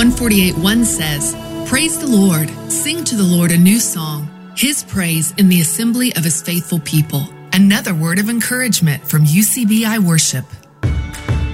148:1 says, "Praise the Lord, sing to the Lord a new song, His praise in the assembly of His faithful people." Another word of encouragement from UCBI Worship.